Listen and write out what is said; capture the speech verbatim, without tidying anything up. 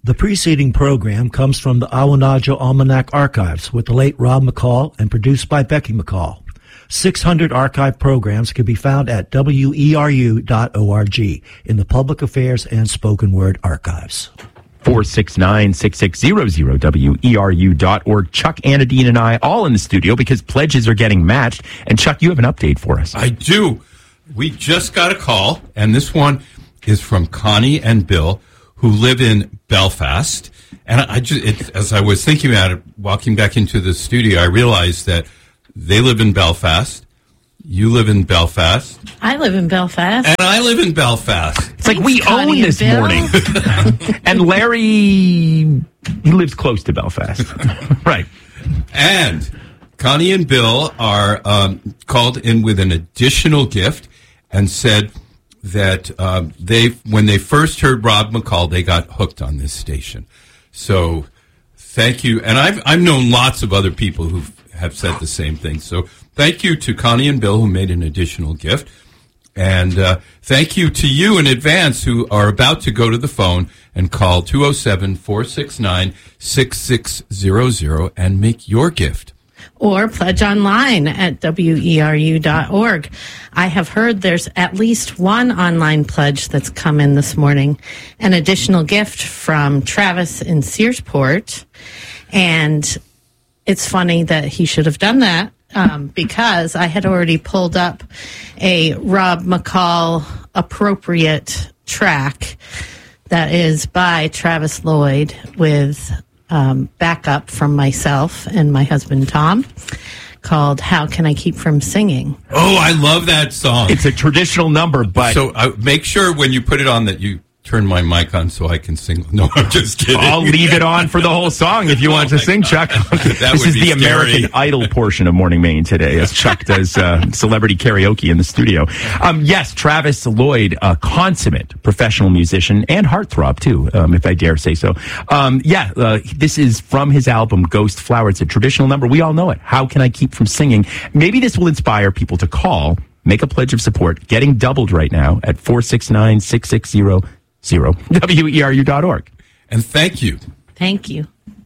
The preceding program comes from the Awanadjo Almanac Archives with the late Rob McCall and produced by Becky McCall. six hundred archive programs can be found at W E R U dot org in the Public Affairs and Spoken Word Archives. four six nine, six six zero zero, W E R U dot org. Chuck, Anadine, and I all in the studio because pledges are getting matched. And Chuck, you have an update for us. I do. We just got a call, and this one is from Connie and Bill, who live in Belfast. And I just, it, as I was thinking about it, walking back into the studio, I realized that they live in Belfast. You live in Belfast. I live in Belfast. And I live in Belfast. It's like Thanks, we Connie own this and Bill. morning. And Larry, he lives close to Belfast. Right. And Connie and Bill are um, called in with an additional gift and said that um, they, when they first heard Rob McCall, they got hooked on this station. So thank you. And I've, I've known lots of other people who have said the same thing. So thank you to Connie and Bill who made an additional gift. And uh, thank you to you in advance who are about to go to the phone and call two oh seven, four six nine, six six zero zero and make your gift. Or pledge online at W E R U dot org. I have heard there's at least one online pledge that's come in this morning. An additional gift from Travis in Searsport. And it's funny that he should have done that um, because I had already pulled up a Rob McCall appropriate track that is by Travis Lloyd with um, backup from myself and my husband Tom called How Can I Keep From Singing? Oh, I love that song. It's a traditional number, but... So uh, make sure when you put it on that you turn my mic on so I can sing. No, I'm just kidding. I'll leave it on for the whole song if you want Oh to sing, God. Chuck. That This would is be the scary. American Idol portion of Morning Maine today, as Chuck does uh, celebrity karaoke in the studio. Um, yes, Travis Lloyd, a consummate professional musician and heartthrob, too, um, if I dare say so. Um, yeah, uh, this is from his album, Ghost Flower. It's a traditional number. We all know it. How Can I Keep From Singing? Maybe this will inspire people to call, make a pledge of support, getting doubled right now at four six nine, six six zero zero, W E R U dot org. And thank you. Thank you.